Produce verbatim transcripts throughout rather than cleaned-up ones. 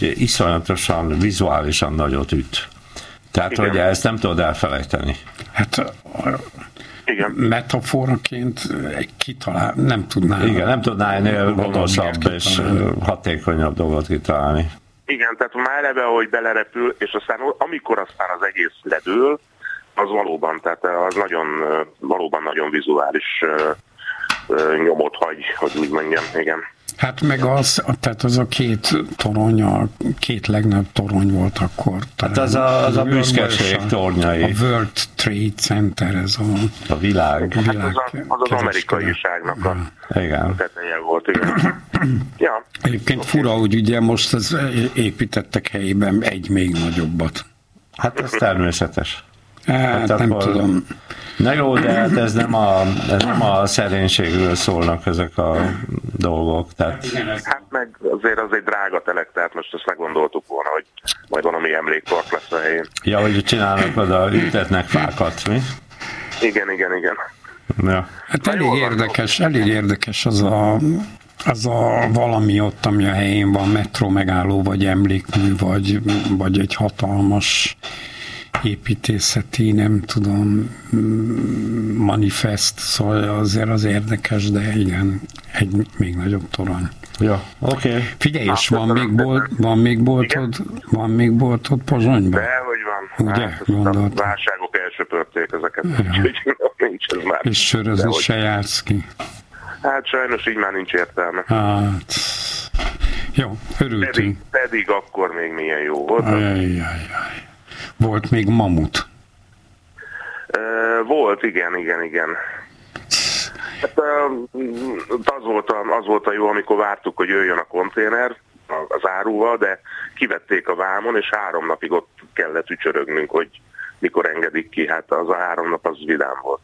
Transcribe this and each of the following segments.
hogy iszonyatosan vizuálisan nagyot üt. Tehát, igen. hogy ezt nem tudod elfelejteni. Hát igen. Metaforaként kitalál, nem tudnál. Igen, nem tudnál ennél gonoszabb és hatékonyabb dolgot kitalálni. Igen, tehát már ebbe, ahogy belerepül, és aztán amikor aztán az egész ledől, az valóban, tehát az nagyon, valóban nagyon vizuális nyomot hagy, hogy úgy mondjam, igen. Hát meg az, tehát az a két torony, a két legnagyobb torony volt akkor. Hát az a, az a büszkeség tornyai. A World Trade Center, ez a, a világ. A világ hát az, a, az, az amerikaiságnak a, a teteje volt, igen. Ja. Egyébként okay. Fura, hogy ugye most az építettek helyében egy még nagyobbat. Hát ez természetes. Hát, hát nem akkor... tudom. Na jó, de hát ez nem a, ez nem a szerénységről szólnak ezek a dolgok. Tehát... Hát meg azért az egy drága telek, tehát most ezt meggondoltuk volna, hogy majd valami emlékpark lesz a helyén. Ja, hogy csinálnak oda, ültetnek fákat, mi? Igen, igen, igen. Ja. Hát elég érdekes, elég érdekes az a, az a valami ott, ami a helyén van, metró megálló, vagy emlékmű, vagy, vagy egy hatalmas építészeti, nem tudom, manifest, szóval azért az érdekes, de igen, egy még nagyobb torony. Ja, oké. Okay. Figyelj, és van még, bolt, van még boltod, van még boltod Pozsonyban? Dehogy van. Ugye, hát, gondoltam. A válságok elsöpörték ezeket, ja. Úgyhogy nincs ez már. És sörözni se jársz ki? Hát sajnos így már nincs értelme. Hát, jó, örültünk. Pedig, pedig akkor még milyen jó volt. Ajajajaj. Volt még mamut? Uh, volt, igen, igen, igen. Hát, uh, az, volt a, az volt a jó, amikor vártuk, hogy jöjjön a konténer az áruval, de kivették a vámon, és három napig ott kellett ücsörögnünk, hogy mikor engedik ki. Hát az a három nap az vidám volt.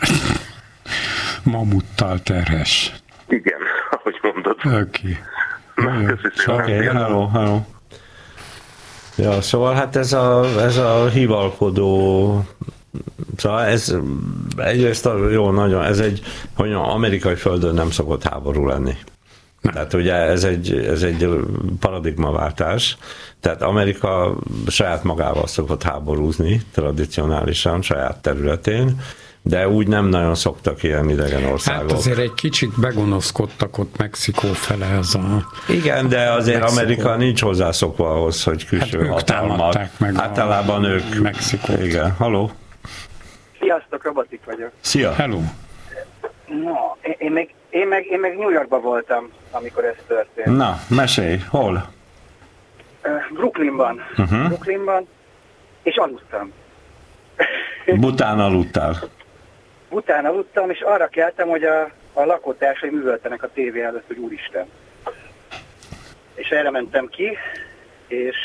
Mamuttal terhes. Igen, ahogy mondod. Oké. Okay. Oké, hello, hello. Ja, szóval hát ez a, ez a hivalkodó, szóval ez egyrészt jó, nagyon, ez egy, hogy amerikai földön nem szokott háború lenni. Nem. Tehát ugye ez egy, ez egy paradigmaváltás, tehát Amerika saját magával szokott háborúzni, tradicionálisan, saját területén, de úgy nem nagyon szoktak ilyen idegen országok. Hát azért egy kicsit begonoszkodtak ott Mexikó fele ez a... Igen, de azért Mexikó. Amerika nincs hozzászokva ahhoz, hogy külső hát hatalmak. Meg általában ők... Mexikót. Igen, haló? Sziasztok, Robotik vagyok. Szia! Hello! No, én, én, meg, én, meg, én meg New Yorkban voltam, amikor ez történt. Na, mesélj, hol? Uh, Brooklynban. Uh-huh. Brooklynban, és aludtam. Bután aludtál. Bután aludtam, és arra keltem, hogy a, a lakótársaim üvöltenek a tévé előtt, hogy úristen. És erre mentem ki, és,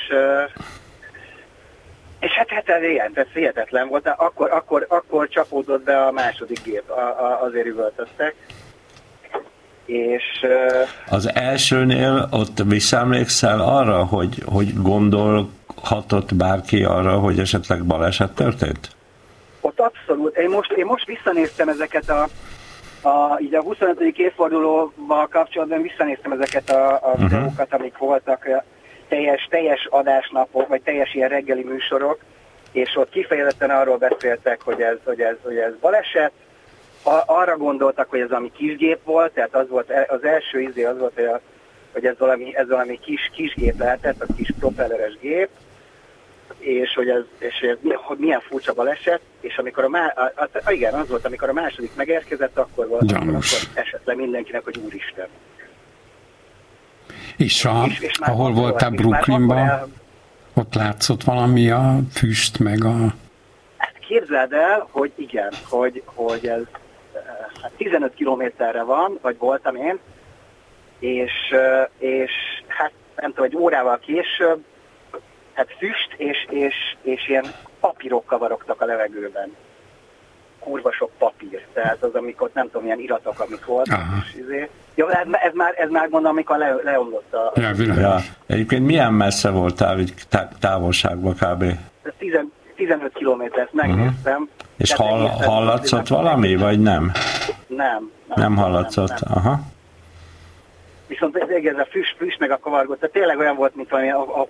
és hát, hát ez ilyen, ez hihetetlen volt. Akkor, akkor, akkor csapódott be a második gép, a, a, azért üvöltöttek. És, az elsőnél ott visszaemlékszel arra, hogy, hogy gondolhatott bárki arra, hogy esetleg baleset történt? Ott abszolút. Én most, én most visszanéztem ezeket a, a, így a huszonötödik évfordulóval kapcsolatban visszanéztem ezeket a, a uh-huh. dolgokat, amik voltak teljes, teljes adásnapok, vagy teljes ilyen reggeli műsorok, és ott kifejezetten arról beszéltek, hogy ez, hogy ez, hogy ez baleset. A, arra gondoltak, hogy ez valami kisgép volt, tehát az volt az első izé az volt, hogy, a, hogy ez valami, ez valami kis, kisgép lehetett, a kis propelleres gép, és hogy ez, és ez hogy milyen furcsa baleset, és amikor a, má, a, a, a igen, az volt, amikor a második megérkezett, akkor volt, akkor, akkor esett le mindenkinek, hogy úristen. És, a, és, és ahol voltál Brooklynban, el... ott látszott valami a füst, meg a... Hát képzeld el, hogy igen, hogy, hogy ez hát tizenöt kilométerre van, vagy voltam én, és, és hát nem tudom, egy órával később, hát füst és, és, és ilyen papírok kavarogtak a levegőben. Kurva sok papír. Tehát az, amikor nem tudom, ilyen iratok, amik voltak. És izé. Jó, ez, ez, már, ez már mondom, amikor le, leomlott a... Ja, ja. Egyébként milyen messze voltál, távolságban kb? tizenöt kilométer, ezt megnéztem. Uh-huh. És hall, hallatszott valami, vagy nem? Nem. Nem, nem hallatszott, nem, nem. Aha. Viszont ez a füst, füst meg a kavargott, tehát tényleg olyan volt, mint valami a, a